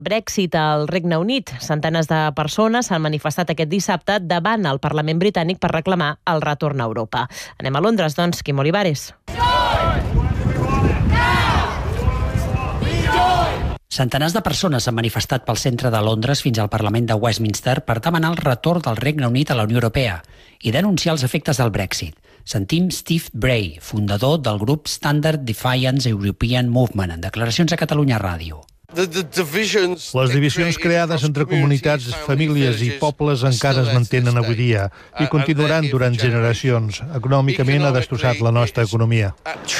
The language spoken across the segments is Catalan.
Brexit al Regne Unit. Centenars de persones s'han manifestat aquest dissabte davant el Parlament britànic per reclamar el retorn a Europa. Anem a Londres, doncs, Quim Olivares. Centenars de persones s'han manifestat pel centre de Londres fins al Parlament de Westminster per demanar el retorn del Regne Unit a la Unió Europea i denunciar els efectes del Brexit. Sentim Steve Bray, fundador del grup Standard Defiance European Movement, en declaracions a Catalunya Ràdio. Les divisions creades entre comunitats, famílies i pobles encara es mantenen avui dia i continuaran durant generacions. Econòmicament ha destrossat la nostra economia.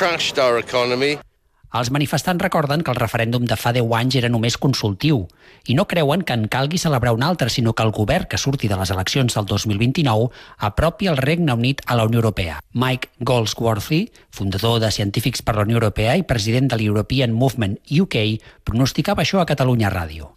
Els manifestants recorden que el referèndum de fa 10 anys era només consultiu i no creuen que en calgui celebrar un altre, sinó que el govern que surti de les eleccions del 2029 apropi el Regne Unit a la Unió Europea. Mike Goldsworthy, fundador de Científics per la Unió Europea i president de l'European Movement UK, pronosticava això a Catalunya Ràdio.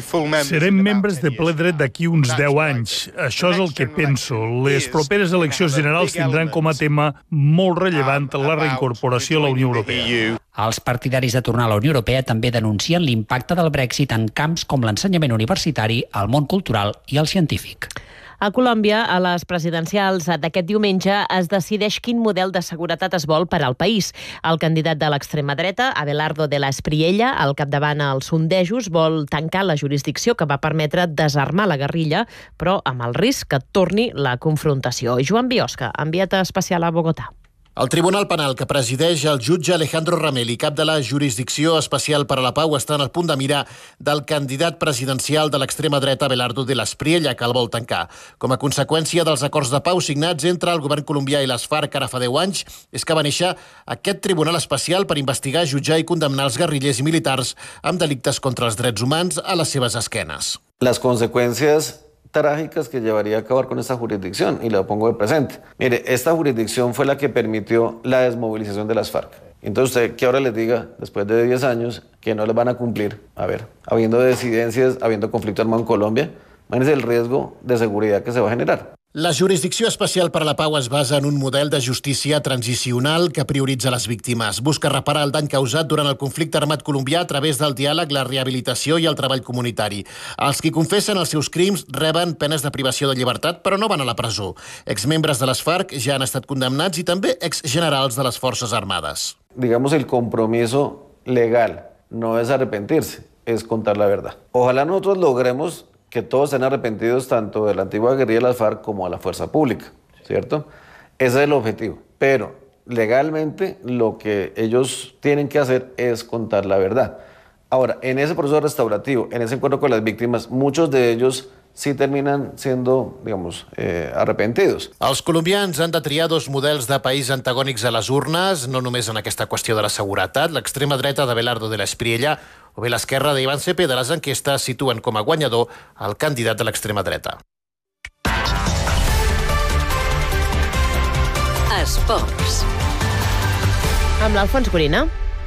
Serem membres de ple dret d'aquí uns 10 anys. Això és el que penso. Les properes eleccions generals tindran com a tema molt rellevant la reincorporació a la Unió Europea. Els partidaris de tornar a la Unió Europea també denuncien l'impacte del Brexit en camps com l'ensenyament universitari, el món cultural i el científic. A Colòmbia, a les presidencials d'aquest diumenge, es decideix quin model de seguretat es vol per al país. El candidat de l'extrema dreta, Abelardo de la Espriella, al capdavant als sondejos, vol tancar la jurisdicció que va permetre desarmar la guerrilla, però amb el risc que torni la confrontació. Joan Biosca, enviat especial a Bogotà. El Tribunal Penal que presideix el jutge Alejandro Rameli, cap de la Jurisdicció Especial per a la Pau, està en el punt de mira del candidat presidencial de l'extrema dreta Abelardo de la Espriella, que el vol tancar. Com a conseqüència dels acords de pau signats entre el govern colombià i les FARC ara fa 10 anys, és que va néixer aquest Tribunal Especial per investigar, jutjar i condemnar els guerrillers i militars amb delictes contra els drets humans a les seves esquenes. Les conseqüències trágicas que llevaría a acabar con esta jurisdicción, y lo pongo de presente. Mire, esta jurisdicción fue la que permitió la desmovilización de las FARC. Entonces usted que ahora les diga, después de 10 años, que no les van a cumplir. A ver, habiendo disidencias, habiendo conflicto armado en Colombia, imagínense el riesgo de seguridad que se va a generar. La Jurisdicció Especial per a la Pau es basa en un model de justícia transicional que prioritza les víctimes. Busca reparar el dany causat durant el conflicte armat colombià a través del diàleg, la rehabilitació i el treball comunitari. Els qui confessen els seus crims reben penes de privació de llibertat, però no van a la presó. Exmembres de les FARC ja han estat condemnats i també exgenerals de les Forces Armades. Digamos, el compromiso legal no es arrepentirse, es contar la verdad. Ojalá nosotros logremos que todos estén arrepentidos tanto de la antigua guerrilla de las FARC como de la fuerza pública, ¿cierto? Ese es el objetivo. Pero legalmente lo que ellos tienen que hacer es contar la verdad. Ahora, en ese proceso restaurativo, en ese encuentro con las víctimas, muchos de ellos sí terminan siendo, digamos, arrepentidos. Els colombians han de triar dos models de país antagònics a les urnes, no només en aquesta qüestió de la seguretat. L'extrema dreta d'Abelardo de la Espriella o bé l'esquerra d'Iván Cepeda. Les enquestes situen com a guanyador el candidat de l'extrema dreta. Esports. Amb l'Alfons Gorina.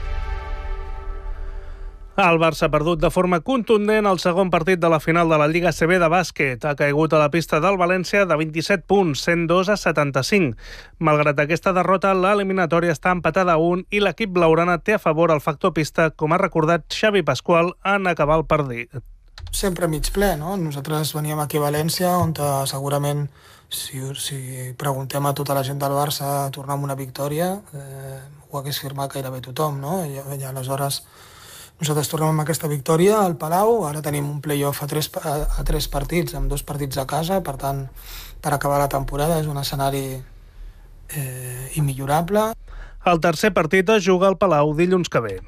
El Barça ha perdut de forma contundent el segon partit de la final de la Lliga ACB de bàsquet. Ha caigut a la pista del València de 27 punts, 102-75. Malgrat aquesta derrota, l'eliminatòria està empatada a 1 i l'equip blaugrana té a favor el factor pista, com ha recordat Xavi Pasqual en acabar el partit. Sempre mig ple, no? Nosaltres veníem aquí a València, on segurament, si preguntem a tota la gent del Barça a tornar amb una victòria, ho hagués firmat gairebé tothom, no? I aleshores nosaltres tornem amb aquesta victòria al Palau. Ara tenim un play-off a tres partits, amb 2 partits a casa. Per tant, per acabar la temporada és un escenari immillorable. El tercer partit es juga al Palau dilluns que ve.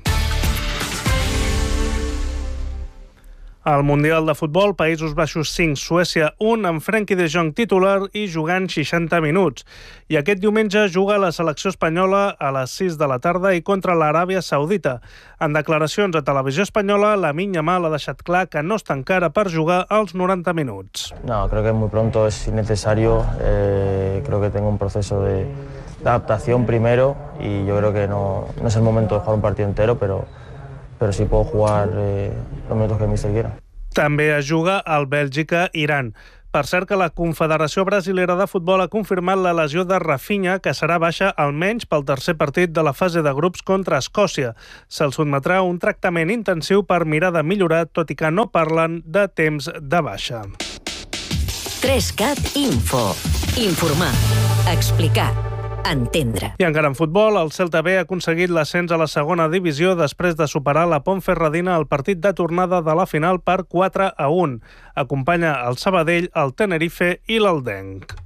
Al Mundial de Futbol, Països Baixos 5, Suècia 1, amb Frenkie de Jong titular i jugant 60 minuts. I aquest diumenge juga la selecció espanyola a les 6 de la tarda i contra l'Aràbia Saudita. En declaracions a Televisió Espanyola, Lamine Yamal ha deixat clar que no està encara per jugar als 90 minuts. No, creo que muy pronto es innecesario. Creo que tengo un proceso de adaptación primero y yo creo que no es el momento de jugar un partido entero, pero sí puedo jugar los minutos que el míster quiera. També es juga al Bèlgica-Iran. Per cert que la Confederació Brasilera de Futbol ha confirmat la lesió de Rafinha, que serà baixa almenys pel tercer partit de la fase de grups contra Escòcia. Se'l sotmetrà a un tractament intensiu per mirar de millorar, tot i que no parlen de temps de baixa. 3CAT Info. Informar. Explicar. Entendre. I encara en futbol, el Celta B ha aconseguit l'ascens a la segona divisió després de superar la Ponferradina al partit de tornada de la final per 4-1. Acompanya el Sabadell, el Tenerife i l'Aldenc.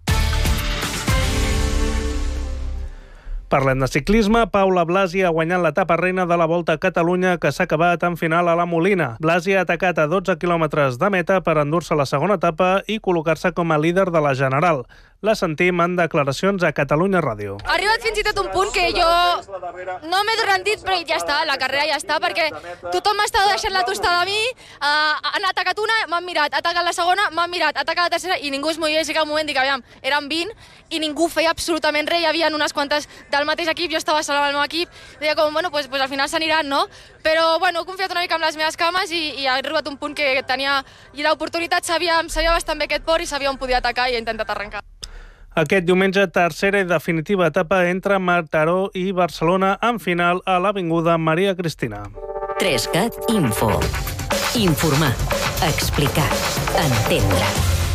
Parlem de ciclisme. Paula Blasi ha guanyat l'etapa reina de la Volta a Catalunya, que s'ha acabat en final a la Molina. Blasi ha atacat a 12 quilòmetres de meta per endur-se la segona etapa i col·locar-se com a líder de la general. La sentim en declaracions a Catalunya Ràdio. Ha arribat fins i tot un punt que jo no m'he rendit, però ja està, la carrera ja està, perquè tothom m'estava deixant la tostada a mi, han atacat una, m'han mirat, ha atacat la segona, m'han mirat, ha atacat la tercera, i ningú es movia, i sí que al moment dic, aviam, eren 20, i ningú feia absolutament res, hi havia unes quantes del mateix equip, jo estava sola amb el meu equip, deia com, bueno, pues al final s'aniran, no? Però, bueno, he confiat una mica en les meves cames i ha arribat un punt que tenia l'oportunitat, sabia bastant bé aquest port i sabia on podia atacar i he intentat arrencar. Aquest diumenge, tercera i definitiva etapa entre Mataró i Barcelona, en final a l'Avinguda Maria Cristina. 3CAT Info. Informar. Explicar. Entendre.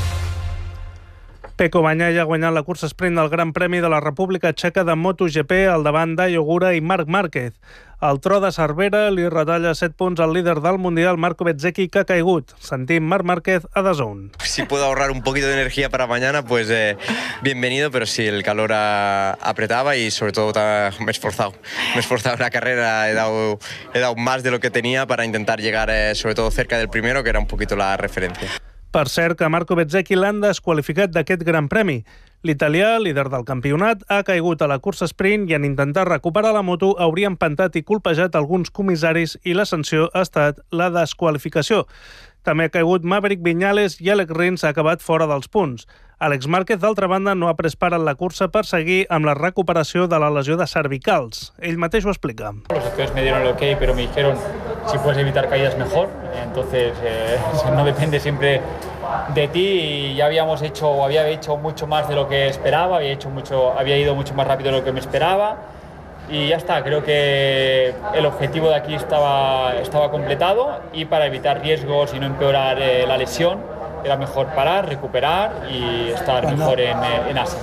Pecco Bagnaia ha guanyat la cursa sprint del Gran Premi de la República Txeca de MotoGP al davant d'Ayo Ogura i Marc Márquez. El tro de Cervera li retalla 7 punts al líder del Mundial, Marco Bezzecchi, que ha caigut. Sentim Marc Márquez a DAZN. Si puedo ahorrar un poquito de energía para mañana, pues bienvenido, pero sí, el calor apretaba y sobre todo me he esforzado. Me he esforzado en la carrera, he dado más de lo que tenía para intentar llegar sobre todo cerca del primero, que era un poquito la referencia. Per cert, que Marco Bezzecchi l'han desqualificat d'aquest Gran Premi. L'italià, líder del campionat, ha caigut a la cursa sprint i en intentar recuperar la moto hauria empantat i colpejat alguns comissaris i la sanció ha estat la desqualificació. També ha caigut Maverick Viñales i Alex Rins ha acabat fora dels punts. Alex Márquez, d'altra banda, no ha pres part en la cursa per seguir amb la recuperació de la lesió de cervicals. Ell mateix ho explica. Los doctores me dieron el ok, pero me dijeron si puedes evitar caídas mejor. Entonces, no depende siempre de ti y ya había hecho mucho más de lo que esperaba, había ido mucho más rápido de lo que me esperaba y ya está. Creo que el objetivo de aquí estaba completado y para evitar riesgos y no empeorar la lesión era mejor parar, recuperar y estar mejor en Asia.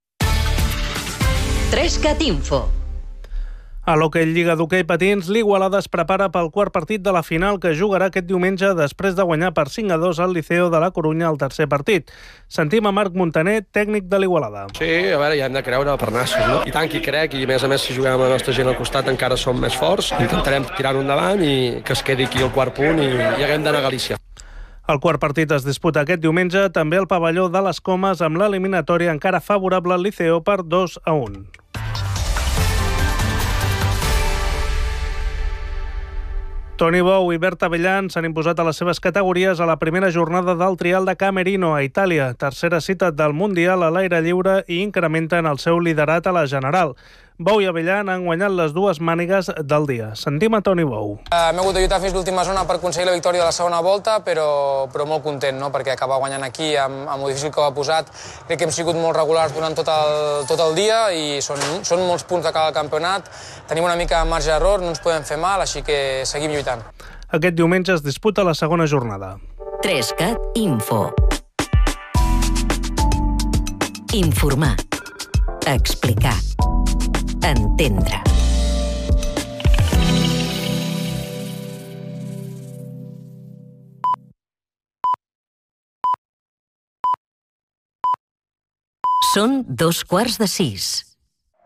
3CAT Info. A l'hoquei Lliga d'Hoquei Patins, l'Igualada es prepara pel quart partit de la final que jugarà aquest diumenge després de guanyar per 5-2 al Liceo de la Corunya al tercer partit. Sentim a Marc Montaner, tècnic de l'Igualada. Sí, a veure, ja hem de creure per nassos, no? I tant que hi crec, i a més si juguem amb la nostra gent al costat encara som més forts. Intentarem tirar-ho endavant i que es quedi aquí el quart punt i haguem d'anar a Galícia. El quart partit es disputa aquest diumenge també al pavelló de les Comes amb l'eliminatòria encara favorable al Liceo per 2-1. Toni Bou i Berta Bellan s'han imposat a les seves categories a la primera jornada del Trial de Camerino a Itàlia, tercera cita del Mundial a l'aire lliure i incrementen el seu liderat a la general. Bou i Abellan han guanyat les dues mànigues del dia. Sentim a Toni Bou. M'he hagut de lluitar fins l'última zona per aconseguir la victòria de la segona volta, però molt content, no? Perquè acabar guanyant aquí amb el difícil que ho ha posat. Crec que hem sigut molt regulars durant tot el dia i són molts punts de cada campionat. Tenim una mica de marge d'error, no ens podem fer mal, així que seguim lluitant. Aquest diumenge es disputa la segona jornada. 3CAT Info. Informar. Explicar. Entendre. Són 5:15.